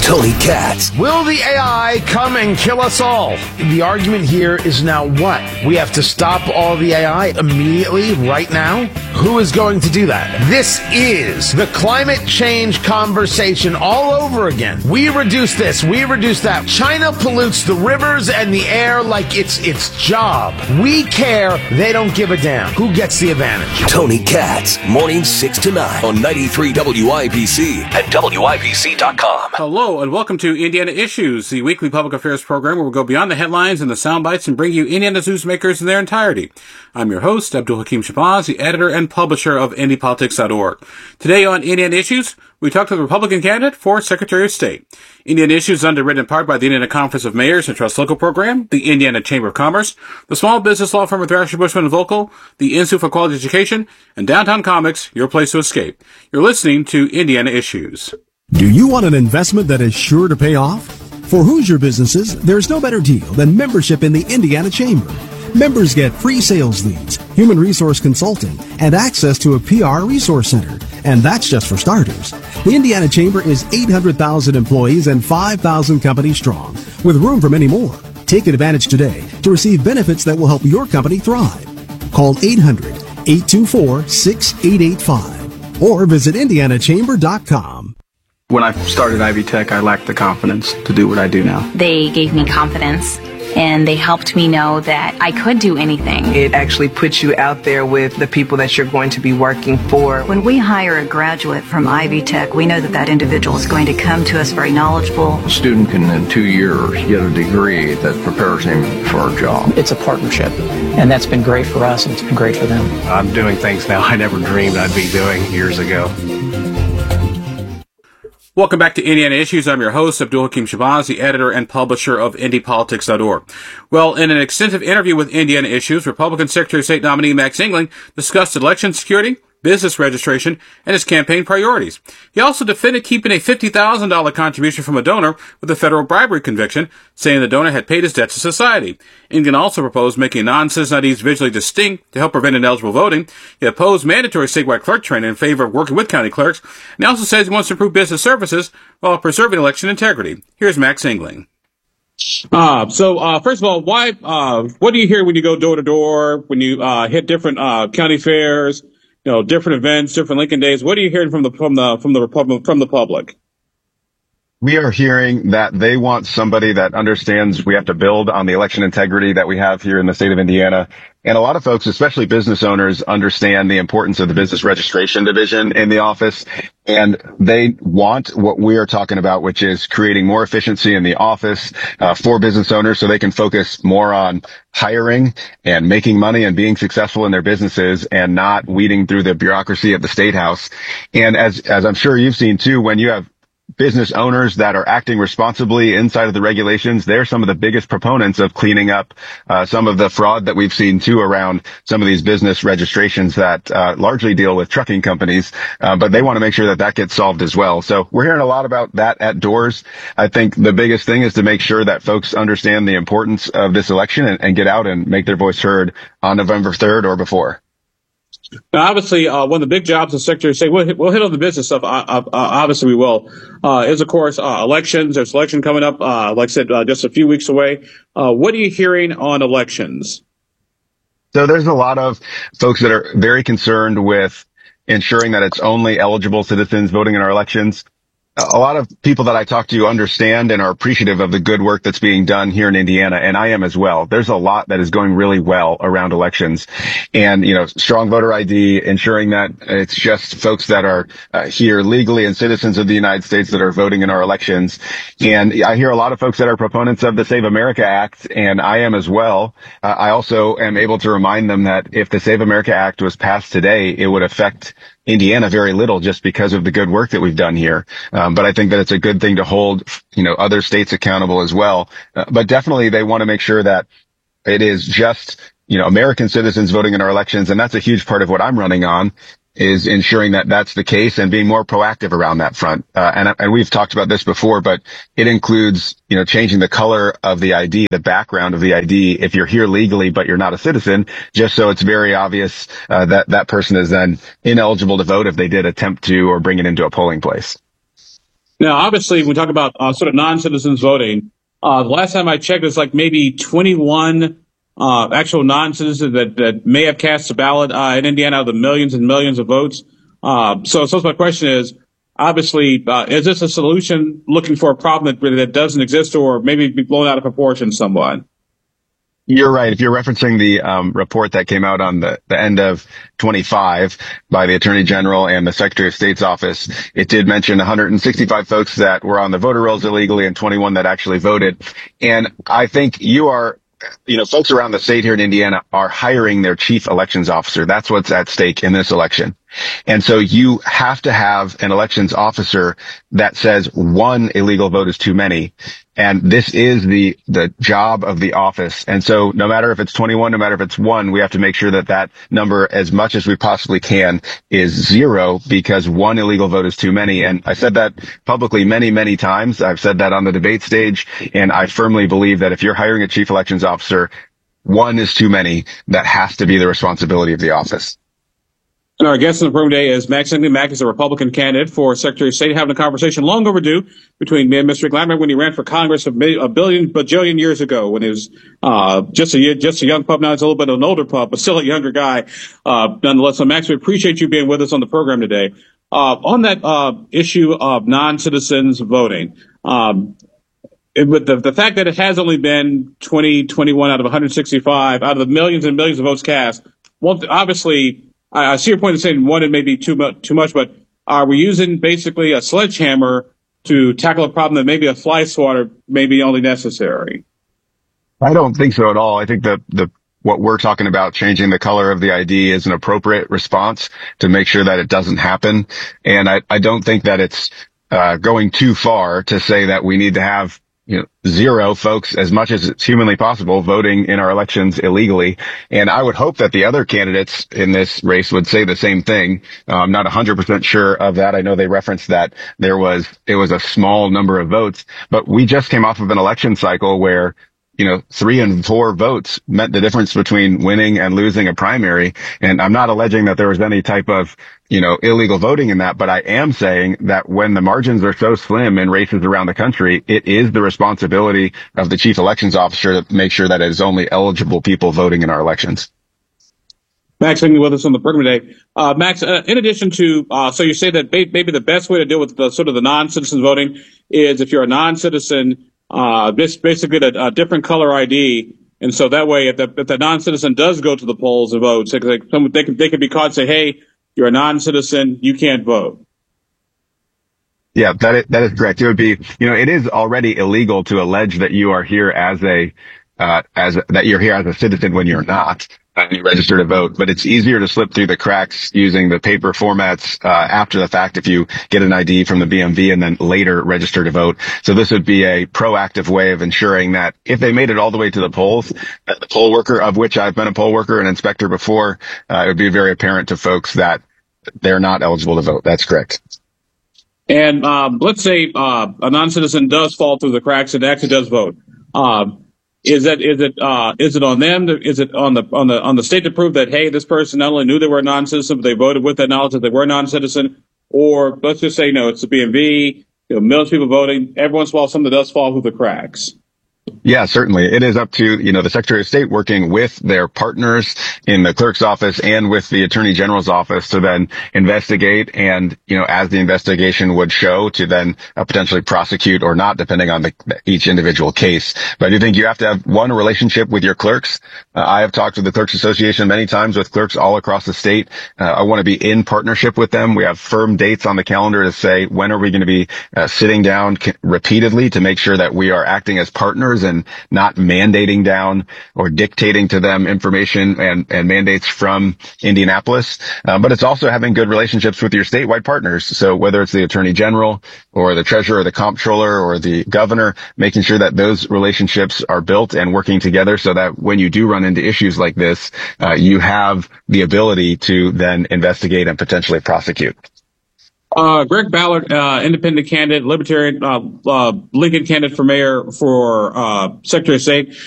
Tony Katz. Will the AI come and kill us all? The argument here is now what? We have to stop all the AI immediately, right now? Who is going to do that? This is the climate change conversation all over again. We reduce this, we reduce that. China pollutes the rivers and the air like it's its job. We care, they don't give a damn. Who gets the advantage? Tony Katz, mornings 6 to 9 on 93 WIBC and WIBC.com. Hello and welcome to Indiana Issues, the weekly public affairs program where we go beyond the headlines and the sound bites and bring you Indiana's newsmakers in their entirety. I'm your host, Abdul Hakim Shabazz, the editor and publisher of IndyPolitics.org. Today on Indiana Issues, we talk to the Republican candidate for Secretary of State. Indiana Issues is underwritten in part by the Indiana Conference of Mayors and Trust Local Program, the Indiana Chamber of Commerce, the small business law firm of Thrasher Bushman and Volkel, the Institute for Quality Education, and Downtown Comics, your place to escape. You're listening to Indiana Issues. Do you want an investment that is sure to pay off? For Hoosier businesses, there's no better deal than membership in the Indiana Chamber. Members get free sales leads, human resource consulting, and access to a PR resource center. And that's just for starters. The Indiana Chamber is 800,000 employees and 5,000 companies strong, with room for many more. Take advantage today to receive benefits that will help your company thrive. Call 800-824-6885 or visit indianachamber.com. When I started Ivy Tech, I lacked the confidence to do what I do now. They gave me confidence, and they helped me know that I could do anything. It actually puts you out there with the people that you're going to be working for. When we hire a graduate from Ivy Tech, we know that that individual is going to come to us very knowledgeable. A student can, in 2 years, get a degree that prepares him for a job. It's a partnership, and that's been great for us, and it's been great for them. I'm doing things now I never dreamed I'd be doing years ago. Welcome back to Indiana Issues. I'm your host, Abdul Hakim Shabazz, the editor and publisher of IndyPolitics.org. Well, in an extensive interview with Indiana Issues, Republican Secretary of State nominee Max Engling discussed election security, business registration, and his campaign priorities. He also defended keeping a $50,000 contribution from a donor with a federal bribery conviction, saying the donor had paid his debt to society. England also proposed making non-citizen IDs visually distinct to help prevent ineligible voting. He opposed mandatory statewide clerk training in favor of working with county clerks, and he also says he wants to improve business services while preserving election integrity. Here's Max Engling. First of all, what do you hear when you go door to door, when you hit different county fairs? Different events, different Lincoln days. What are you hearing from the public? We are hearing that they want somebody that understands we have to build on the election integrity that we have here in the state of Indiana. And a lot of folks, especially business owners, understand the importance of the business registration division in the office. And they want what we are talking about, which is creating more efficiency in the office for business owners so they can focus more on hiring and making money and being successful in their businesses and not weeding through the bureaucracy at the State House. And as I'm sure you've seen too, when you have business owners that are acting responsibly inside of the regulations, they're some of the biggest proponents of cleaning up some of the fraud that we've seen too around some of these business registrations that largely deal with trucking companies, but they want to make sure that gets solved as well. So we're hearing a lot about that at doors. I think the biggest thing is to make sure that folks understand the importance of this election and get out and make their voice heard on November 3rd or before. Now, obviously, one of the big jobs the Secretary of State, we'll hit on the business stuff, obviously we will, is, of course, elections. There's election coming up, like I said, just a few weeks away. What are you hearing on elections? So there's a lot of folks that are very concerned with ensuring that it's only eligible citizens voting in our elections. A lot of people that I talk to understand and are appreciative of the good work that's being done here in Indiana, and I am as well. There's a lot that is going really well around elections. And, strong voter ID, ensuring that it's just folks that are here legally and citizens of the United States that are voting in our elections. And I hear a lot of folks that are proponents of the Save America Act, and I am as well. I also am able to remind them that if the Save America Act was passed today, it would affect Indiana very little just because of the good work that we've done here. But I think that it's a good thing to hold, other states accountable as well. But definitely they want to make sure that it is just, American citizens voting in our elections. And that's a huge part of what I'm running on, is ensuring that that's the case and being more proactive around that front. And we've talked about this before, but it includes, changing the color of the ID, the background of the ID, if you're here legally, but you're not a citizen, just so it's very obvious, that person is then ineligible to vote if they did attempt to or bring it into a polling place. Now, obviously, when we talk about sort of non-citizens voting, the last time I checked, it was like maybe 21 actual non-citizens that may have cast a ballot in Indiana out of the millions and millions of votes. So my question is, obviously, is this a solution looking for a problem that doesn't exist, or maybe be blown out of proportion somewhat? You're right. If you're referencing the report that came out on the end of 25 by the Attorney General and the Secretary of State's office, it did mention 165 folks that were on the voter rolls illegally and 21 that actually voted. And I think folks around the state here in Indiana are hiring their chief elections officer. That's what's at stake in this election. And so you have to have an elections officer that says one illegal vote is too many. And this is the job of the office. And so no matter if it's 21, no matter if it's 1, we have to make sure that number, as much as we possibly can, is 0, because one illegal vote is too many. And I said that publicly many, many times. I've said that on the debate stage. And I firmly believe that if you're hiring a chief elections officer, 1 is too many. That has to be the responsibility of the office. And our guest in the program today is Max England. Max is a Republican candidate for Secretary of State, having a conversation long overdue between me and Mr. England. I remember when he ran for Congress a bajillion years ago, when he was just a young pup. Now he's a little bit of an older pup, but still a younger guy nonetheless. So, Max, we appreciate you being with us on the program today. On that issue of non-citizens voting, with the fact that it has only been 21 out of 165 out of the millions and millions of votes cast, well, obviously, I see your point in saying 1 it may be too much, but are we using basically a sledgehammer to tackle a problem that maybe a fly swatter may be only necessary? I don't think so at all. I think that what we're talking about, changing the color of the ID, is an appropriate response to make sure that it doesn't happen. And I don't think that it's going too far to say that we need to have 0 folks, as much as it's humanly possible, voting in our elections illegally. And I would hope that the other candidates in this race would say the same thing. I'm not 100% sure of that. I know they referenced that it was a small number of votes, but we just came off of an election cycle where 3 and 4 votes meant the difference between winning and losing a primary. And I'm not alleging that there was any type of, illegal voting in that, but I am saying that when the margins are so slim in races around the country, it is the responsibility of the chief elections officer to make sure that it is only eligible people voting in our elections. Max England with us on the program today. Max, in addition to, so you say that maybe the best way to deal with the sort of the non-citizen voting is if you're a non-citizen, basically a different color ID. And so that way, if the non-citizen does go to the polls and vote, they can be caught and say, hey, you're a non-citizen, you can't vote. Yeah, that is correct. It would be, it is already illegal to allege that you are here as a citizen when you're not. And you register to vote, but it's easier to slip through the cracks using the paper formats after the fact if you get an ID from the BMV and then later register to vote. So this would be a proactive way of ensuring that if they made it all the way to the polls, that the poll worker, of which I've been a poll worker and inspector before, it would be very apparent to folks that they're not eligible to vote. That's correct. And let's say a non-citizen does fall through the cracks and actually does vote. Is it on them? Is it on the state to prove that, hey, this person not only knew they were a non-citizen, but they voted with that knowledge that they were a non-citizen? Or let's just say, no, it's the BMV, millions of people voting. Every once in a while, something does fall through the cracks. Yeah, certainly. It is up to, the Secretary of State working with their partners in the clerk's office and with the Attorney General's office to then investigate and, as the investigation would show, to then potentially prosecute or not, depending on each individual case. But I do think you have to have a relationship with your clerks. I have talked to the Clerks Association many times with clerks all across the state. I want to be in partnership with them. We have firm dates on the calendar to say when are we going to be sitting down repeatedly to make sure that we are acting as partners and not mandating down or dictating to them information and mandates from Indianapolis. But it's also having good relationships with your statewide partners. So whether it's the Attorney General or the Treasurer or the Comptroller or the Governor, making sure that those relationships are built and working together so that when you do run into issues like this, you have the ability to then investigate and potentially prosecute. Greg Ballard, independent candidate, Libertarian, Lincoln candidate for mayor for Secretary of State.